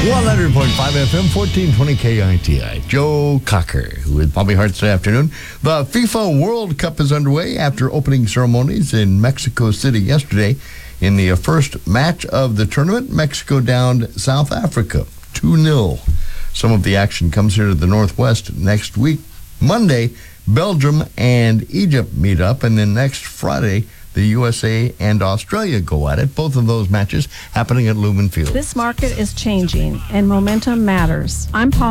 100.5 FM, 1420 KITI. Joe Cocker with Bobby Hart this afternoon. The FIFA World Cup is underway after opening ceremonies in Mexico City yesterday. In the first match of the tournament, Mexico downed South Africa 2-0. Some of the action comes here to the Northwest next week. Monday, Belgium and Egypt meet up, and then next Friday, the USA and Australia go at it. Both of those matches happening at Lumen Field. This market is changing, and momentum matters. I'm Paul.